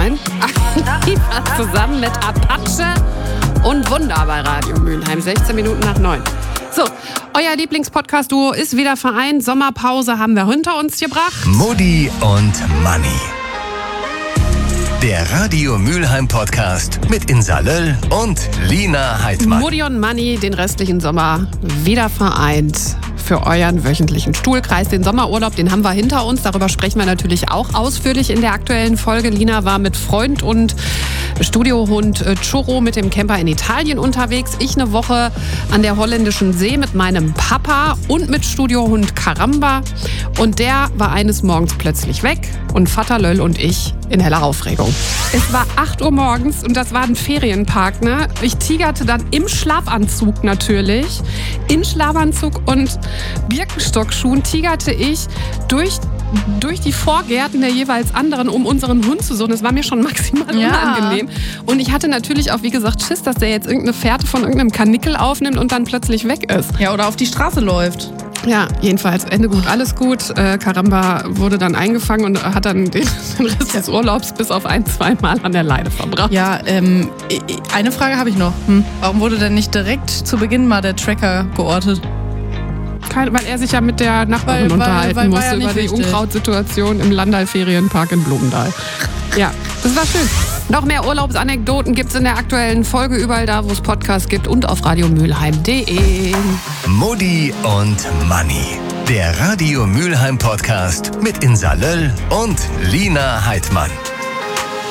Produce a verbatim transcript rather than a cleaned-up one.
neun. Zusammen mit Apache und Wunder bei Radio Mülheim. sechzehn Minuten nach neun. So, euer Lieblingspodcast-Duo ist wieder vereint. Sommerpause haben wir hinter uns gebracht. Mutti und Manni. Der Radio Mülheim Podcast mit Insa Löll und Lina Heidmann. Mutti und Manni den restlichen Sommer wieder vereint für euren wöchentlichen Stuhlkreis. Den Sommerurlaub, den haben wir hinter uns. Darüber sprechen wir natürlich auch ausführlich in der aktuellen Folge. Lina war mit Freund und Studiohund Churro mit dem Camper in Italien unterwegs. Ich eine Woche an der holländischen See mit meinem Papa und mit Studiohund Karamba. Und der war eines Morgens plötzlich weg und Vater Löll und ich in heller Aufregung. Es war acht Uhr morgens und das war ein Ferienpark. Ne? Ich tigerte dann im Schlafanzug natürlich. In Schlafanzug und Birkenstockschuhen tigerte ich durch durch die Vorgärten der jeweils anderen, um unseren Hund zu suchen. Das war mir schon maximal ja. unangenehm. Und ich hatte natürlich auch, wie gesagt, Schiss, dass der jetzt irgendeine Fährte von irgendeinem Kanickel aufnimmt und dann plötzlich weg ist. Ja, oder auf die Straße läuft. Ja, jedenfalls Ende gut, alles gut. Äh, Karamba wurde dann eingefangen und hat dann den, den Rest des Urlaubs bis auf ein, zwei Mal an der Leine verbracht. Ja, ähm, eine Frage habe ich noch. Hm. Warum wurde denn nicht direkt zu Beginn mal der Tracker geortet? Kein, weil er sich ja mit der Nachbarin weil, unterhalten weil, weil, musste ja über die wichtig. Unkrautsituation im Landal-Ferienpark in Blumendal. Ja, das war schön. Noch mehr Urlaubsanekdoten gibt's in der aktuellen Folge überall da, wo es Podcasts gibt und auf radiomülheim punkt de. Mutti und Manni. Der Radio Mülheim Podcast mit Insa Löll und Lina Heidmann.